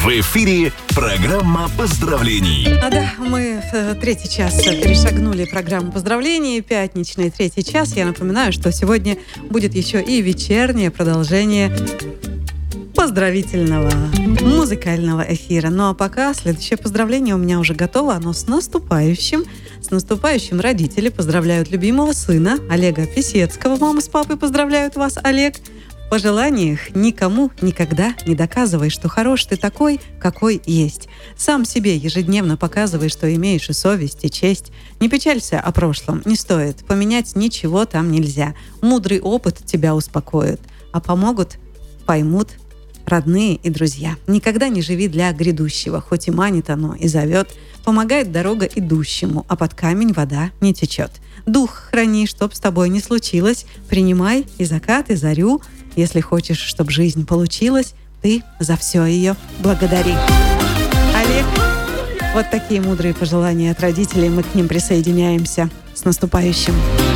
В эфире программа поздравлений. Мы в третий час перешагнули программу поздравлений. Пятничный третий час. Я напоминаю, что сегодня будет еще и вечернее продолжение поздравительного музыкального эфира. Ну а пока следующее поздравление у меня уже готово. Оно с наступающим. С наступающим родители поздравляют любимого сына Олега Писецкого. Мама с папой поздравляют вас, Олег. В пожеланиях: никому никогда не доказывай, что хорош ты такой, какой есть. Сам себе ежедневно показывай, что имеешь и совесть, и честь. Не печалься о прошлом, не стоит. Поменять ничего там нельзя. Мудрый опыт тебя успокоит. А помогут, поймут родные и друзья. Никогда не живи для грядущего, хоть и манит оно и зовет. Помогает дорога идущему, а под камень вода не течет. Дух храни, чтоб с тобой не случилось. Принимай и закат, и зарю. Если хочешь, чтобы жизнь получилась, ты за все ее благодари. Олег, вот такие мудрые пожелания от родителей. Мы к ним присоединяемся. С наступающим!